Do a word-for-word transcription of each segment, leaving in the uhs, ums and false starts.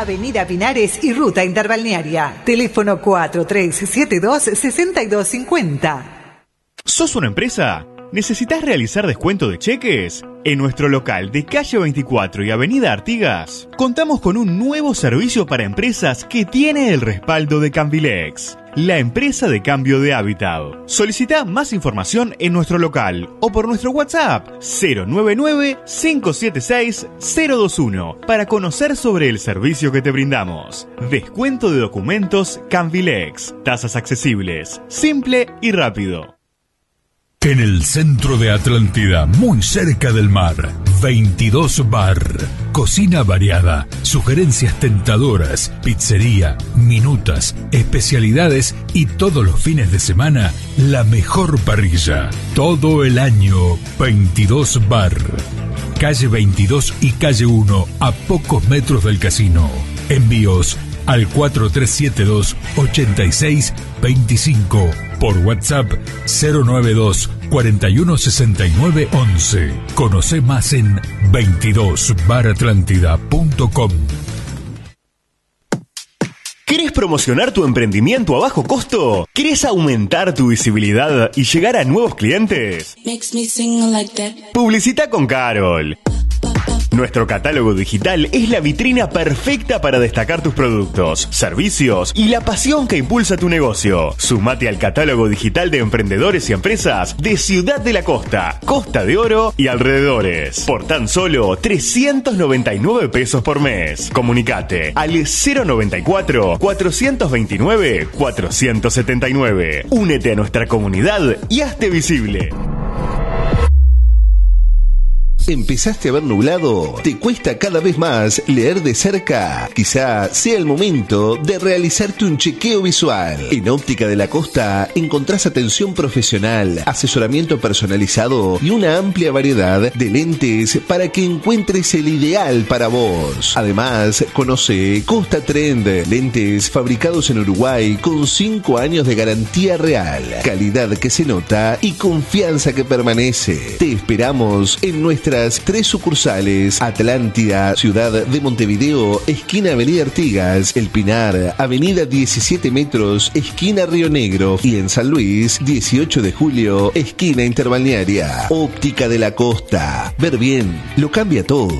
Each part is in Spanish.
Avenida Pinares y Ruta Interbalnearia. Teléfono cuatro tres siete dos, seis dos cinco cero. ¿Sos una empresa? ¿Necesitas realizar descuento de cheques? En nuestro local de calle veinticuatro y Avenida Artigas, contamos con un nuevo servicio para empresas que tiene el respaldo de Cambilex, la empresa de cambio de hábitat. Solicita más información en nuestro local o por nuestro WhatsApp cero nueve nueve, cinco siete seis, cero dos uno para conocer sobre el servicio que te brindamos. Descuento de documentos Cambilex, tasas accesibles, simple y rápido. En el centro de Atlántida, muy cerca del mar, veintidós Bar. Cocina variada, sugerencias tentadoras, pizzería, minutas, especialidades y todos los fines de semana, la mejor parrilla. Todo el año, veintidós Bar. Calle veintidós y calle uno, a pocos metros del casino. Envíos al cuatro tres siete dos, ocho seis dos cinco. Por WhatsApp cero nueve dos, cuarenta y uno, sesenta y nueve, once. Conoce más en veintidós bar atlántida punto com. ¿Querés promocionar tu emprendimiento a bajo costo? ¿Querés aumentar tu visibilidad y llegar a nuevos clientes? Publicita con Carol. Nuestro catálogo digital es la vitrina perfecta para destacar tus productos, servicios y la pasión que impulsa tu negocio. Sumate al catálogo digital de emprendedores y empresas de Ciudad de la Costa, Costa de Oro y alrededores. Por tan solo trescientos noventa y nueve pesos por mes. Comunicate al cero noventa y cuatro, cuatrocientos veintinueve, cuatrocientos setenta y nueve. Únete a nuestra comunidad y hazte visible. ¿Empezaste a ver nublado? ¿Te cuesta cada vez más leer de cerca? Quizá sea el momento de realizarte un chequeo visual. En Óptica de la Costa encontrás atención profesional, asesoramiento personalizado y una amplia variedad de lentes para que encuentres el ideal para vos. Además, conoce Costa Trend, lentes fabricados en Uruguay con cinco años de garantía real, calidad que se nota y confianza que permanece. Te esperamos en nuestra tres sucursales: Atlántida, Ciudad de Montevideo, esquina Avenida Artigas, El Pinar, Avenida diecisiete metros, esquina Río Negro, y en San Luis, dieciocho de julio, esquina Interbalnearia. Óptica de la Costa. Ver bien lo cambia todo.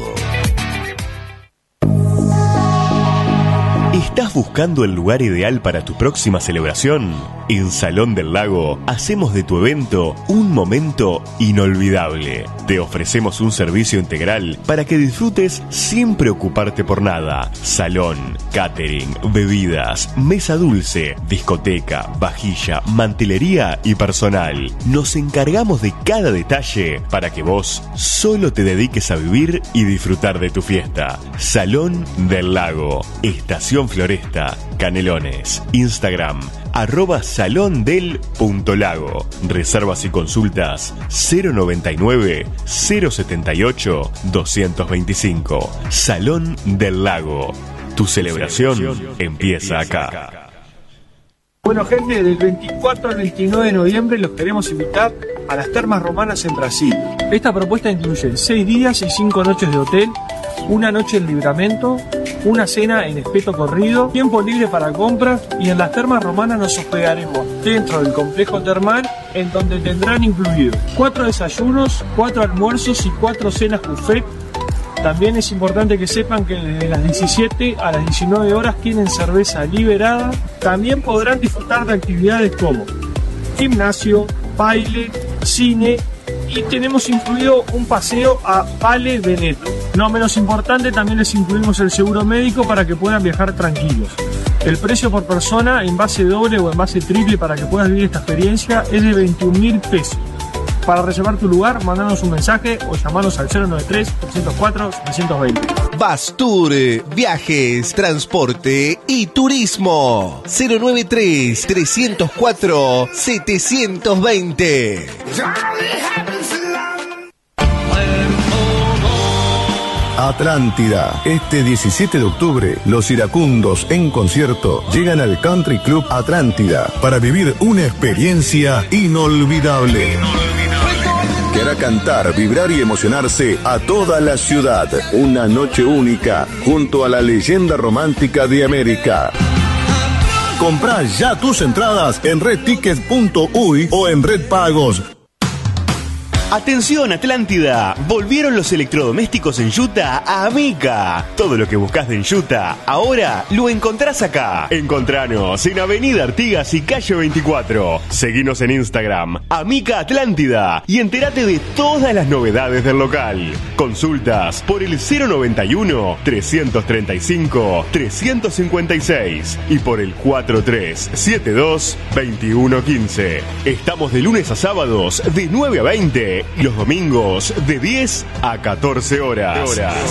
¿Estás buscando el lugar ideal para tu próxima celebración? En Salón del Lago hacemos de tu evento un momento inolvidable. Te ofrecemos un servicio integral para que disfrutes sin preocuparte por nada. Salón, catering, bebidas, mesa dulce, discoteca, vajilla, mantelería y personal. Nos encargamos de cada detalle para que vos solo te dediques a vivir y disfrutar de tu fiesta. Salón del Lago, Estación Floresta, Canelones. Instagram arroba salondel.lago. Reservas y consultas cero noventa y nueve, cero setenta y ocho, doscientos veinticinco. Salón del Lago. Tu celebración empieza acá. Bueno, gente, del veinticuatro al veintinueve de noviembre los queremos invitar a las Termas Romanas en Brasil. Esta propuesta incluye seis días y cinco noches de hotel, una noche en Libramento, una cena en Espeto Corrido, tiempo libre para compras, y en las Termas Romanas nos hospedaremos dentro del complejo termal, en donde tendrán incluidos cuatro desayunos, cuatro almuerzos y cuatro cenas buffet. También es importante que sepan que desde las diecisiete a las diecinueve horas tienen cerveza liberada. También podrán disfrutar de actividades como gimnasio, baile, cine, y tenemos incluido un paseo a Vale Veneto. No menos importante, también les incluimos el seguro médico para que puedan viajar tranquilos. El precio por persona en base doble o en base triple para que puedas vivir esta experiencia es de veintiún mil pesos. Para reservar tu lugar, mandanos un mensaje o llamanos al cero noventa y tres, trescientos cuatro, setecientos veinte. Bastur, viajes, transporte y turismo. cero noventa y tres, trescientos cuatro, setecientos veinte. Atlántida. Este diecisiete de octubre, los iracundos en concierto llegan al Country Club Atlántida para vivir una experiencia inolvidable. que hará cantar, vibrar y emocionarse a toda la ciudad. Una noche única junto a la leyenda romántica de América. Comprá ya tus entradas en red ticket punto uy o en Red Pagos. Atención Atlántida, volvieron los electrodomésticos en Yuta a Amica. Todo lo que buscas de Yuta, ahora lo encontrás acá. Encontranos en Avenida Artigas y Calle veinticuatro. Seguinos en Instagram, Amica Atlántida, y entérate de todas las novedades del local. Consultas por el cero noventa y uno, trescientos treinta y cinco, trescientos cincuenta y seis y por el cuatro tres siete dos, veintiuno quince. Estamos de lunes a sábados de nueve a veinte y los domingos de diez a catorce horas.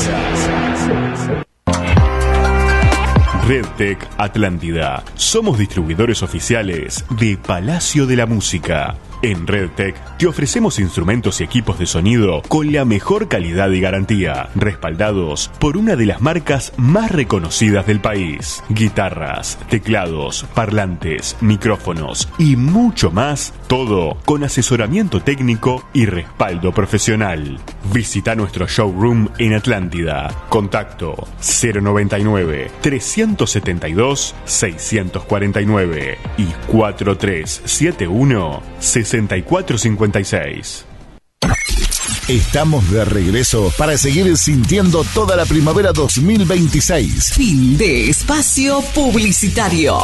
RedTech Atlántida. Somos distribuidores oficiales de Palacio de la Música. En RedTech te ofrecemos instrumentos y equipos de sonido con la mejor calidad y garantía, respaldados por una de las marcas más reconocidas del país. Guitarras, teclados, parlantes, micrófonos y mucho más, todo con asesoramiento técnico y respaldo profesional. Visita nuestro showroom en Atlántida. Contacto cero noventa y nueve, trescientos setenta y dos, seiscientos cuarenta y nueve y cuatro tres siete uno, sesenta y cuatro cincuenta y seis. Estamos de regreso para seguir sintiendo toda la primavera dos mil veintiséis. Fin de espacio publicitario.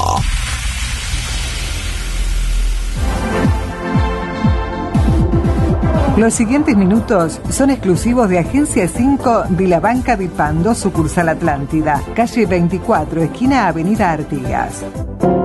Los siguientes minutos son exclusivos de Agencia cinco de la Banca de Pando, sucursal Atlántida, calle veinticuatro, esquina Avenida Artigas.